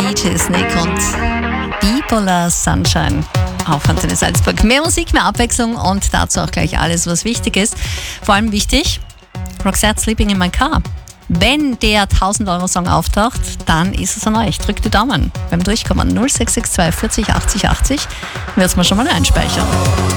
DJ Snake und Bipolar Sunshine auf Antenne Salzburg. Mehr Musik, mehr Abwechslung und dazu auch gleich alles, was wichtig ist. Vor allem wichtig, Roxette Sleeping in My Car. Wenn der 1000-Euro-Song auftaucht, dann ist es an euch. Drückt die Daumen beim Durchkommen. 0662 40 80 80. Wird's mal schon mal einspeichern.